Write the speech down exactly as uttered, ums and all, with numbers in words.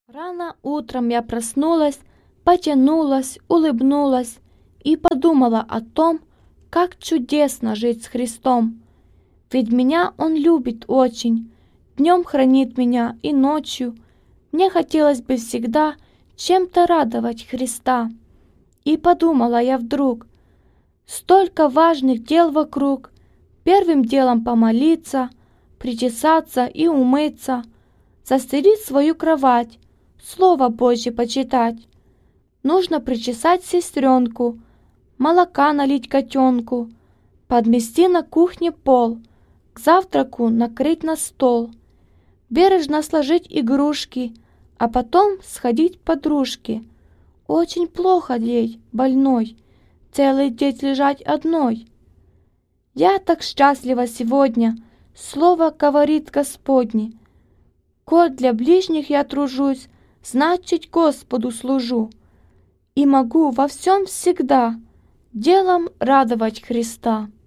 Рано утром я проснулась, потянулась, улыбнулась и подумала о том, как чудесно жить с Христом. Ведь меня Он любит очень, днем хранит меня и ночью. Мне хотелось бы всегда чем-то радовать Христа. И подумала я вдруг, столько важных дел вокруг. Первым делом помолиться, причесаться и умыться, застелить свою кровать, Слово Божье почитать. Нужно причесать сестренку, молока налить котенку, подмести на кухне пол, к завтраку накрыть на стол, бережно сложить игрушки, а потом сходить к подружке. Очень плохо ей, больной, целый день лежать одной. Я так счастлива сегодня, слово говорит Господне. Коль для ближних я тружусь, значит, Господу служу, и могу во всем всегда делом радовать Христа.